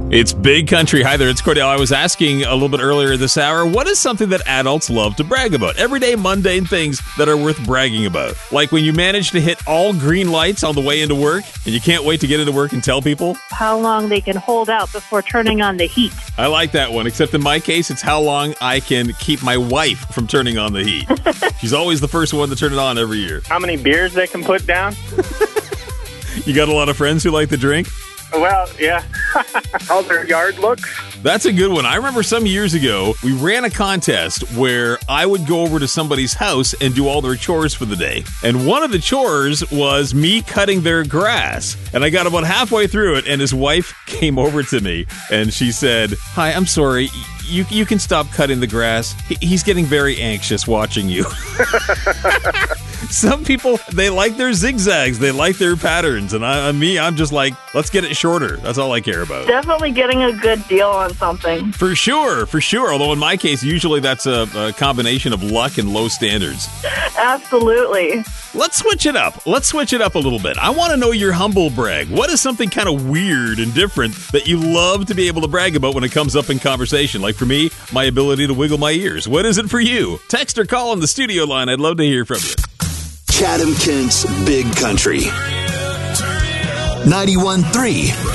It's Big Country. Hi there, it's Cordell. I was asking a little bit earlier this hour, what is something that adults love to brag about? Everyday mundane things that are worth bragging about. Like when you manage to hit all green lights on the way into work and you can't wait to get into work and tell people. How long they can hold out before turning on the heat. I like that one, except in my case, it's how long I can keep my wife from turning on the heat. She's always the first one to turn it on every year. How many beers they can put down? You got a lot of friends who like to drink? Well, yeah. How their yard looks. That's a good one. I remember some years ago, we ran a contest where I would go over to somebody's house and do all their chores for the day. And one of the chores was me cutting their grass. And I got about halfway through it, and his wife came over to me, and she said, "Hi, I'm sorry. You can stop cutting the grass. He's getting very anxious watching you." Some people, they like their zigzags. They like their patterns. And I'm just like, let's get it shorter. That's all I care about. Definitely getting a good deal on something. For sure. Although in my case, usually that's a combination of luck and low standards. Absolutely. Let's switch it up. A little bit. I want to know your humble brag. What is something kind of weird and different that you love to be able to brag about when it comes up in conversation? Like for me, my ability to wiggle my ears. What is it for you? Text or call on the studio line. I'd love to hear from you. Chatham Kent's Big Country 91.3